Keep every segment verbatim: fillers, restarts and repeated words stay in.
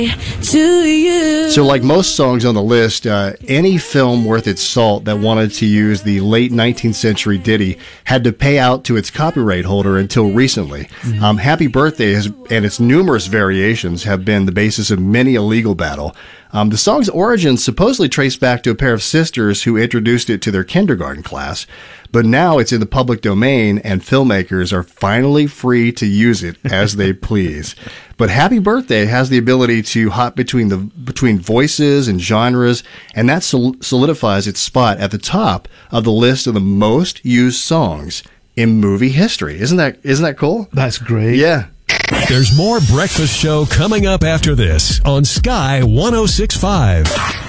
to you. So like most songs on the list, uh, any film worth its salt that wanted to use the late nineteenth century ditty had to pay out to its copyright holder until recently. Mm-hmm. Um, Happy Birthday has, and its numerous variations have been the basis of many a legal battle. Um, the song's origins supposedly trace back to a pair of sisters who introduced it to their kindergarten class, but now it's in the public domain and filmmakers are finally free to use it as they please. But Happy Birthday has the ability to hop between the between voices and genres, and that sol- solidifies its spot at the top of the list of the most used songs in movie history. Isn't that isn't that cool? That's great. Yeah. There's more Breakfast Show coming up after this on Sky one oh six point five.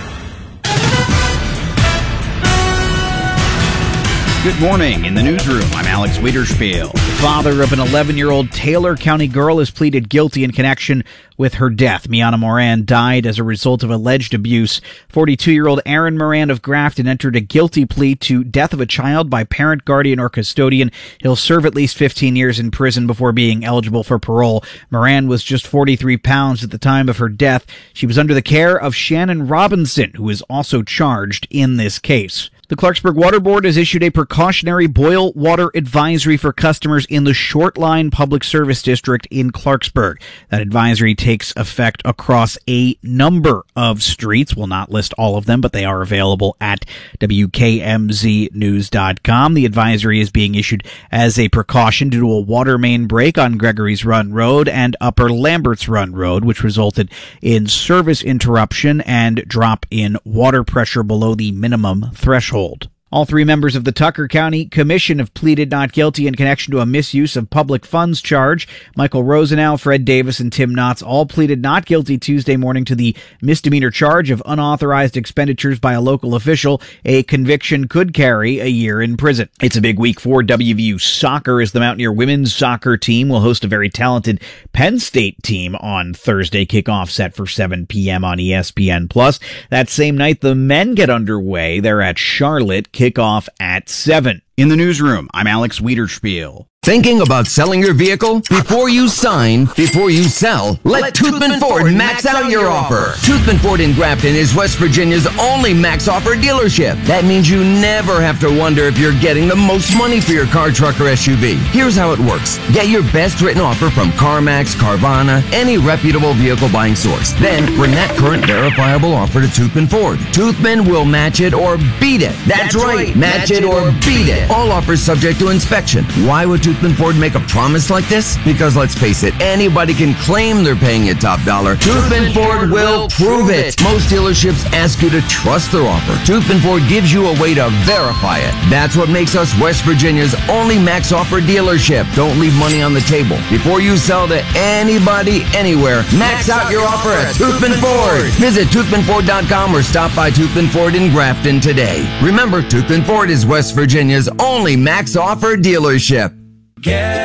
Good morning. In the newsroom, I'm Alex Wiederspiel. The father of an eleven-year-old Taylor County girl has pleaded guilty in connection with her death. Miana Moran died as a result of alleged abuse. forty-two-year-old Aaron Moran of Grafton entered a guilty plea to death of a child by parent, guardian, or custodian. He'll serve at least fifteen years in prison before being eligible for parole. Moran was just forty-three pounds at the time of her death. She was under the care of Shannon Robinson, who is also charged in this case. The Clarksburg Water Board has issued a precautionary boil water advisory for customers in the Short Line Public Service District in Clarksburg. That advisory takes effect across a number of streets. We'll not list all of them, but they are available at W K M Z news dot com. The advisory is being issued as a precaution due to a water main break on Gregory's Run Road and Upper Lambert's Run Road, which resulted in service interruption and drop in water pressure below the minimum threshold. All three members of the Tucker County Commission have pleaded not guilty in connection to a misuse of public funds charge. Michael Rosenau, Fred Davis, and Tim Knotts all pleaded not guilty Tuesday morning to the misdemeanor charge of unauthorized expenditures by a local official. A conviction could carry a year in prison. It's a big week for W V U soccer as the Mountaineer women's soccer team will host a very talented Penn State team on Thursday. Kickoff set for seven p.m. on E S P N plus. That same night, the men get underway. They're at Charlotte. Kickoff at seven. In the newsroom, I'm Alex Wiederspiel. Thinking about selling your vehicle? Before you sign, before you sell, let Toothman Ford max out your offer. Toothman Ford in Grafton is West Virginia's only max offer dealership. That means you never have to wonder if you're getting the most money for your car, truck, or S U V. Here's how it works. Get your best written offer from CarMax, Carvana, any reputable vehicle buying source. Then bring that current verifiable offer to Toothman Ford. Toothman will match it or beat it. That's, That's right, match, match it or beat it. All offers subject to inspection. Why would Toothman Ford make a promise like this? Because let's face it, anybody can claim they're paying you top dollar. Toothman Ford will prove it. Most dealerships ask you to trust their offer. Toothman Ford gives you a way to verify it. That's what makes us West Virginia's only max offer dealership. Don't leave money on the table. Before you sell to anybody, anywhere, max out your offer at Toothman Ford. Visit Toothman Ford dot com or stop by Toothman Ford in Grafton today. Remember, Toothman Ford is West Virginia's only max offer dealership.